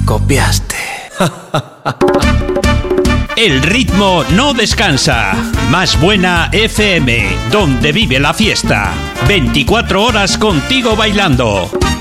Copiaste. El ritmo no descansa. Más Buena FM, donde vive la fiesta. 24 horas contigo bailando.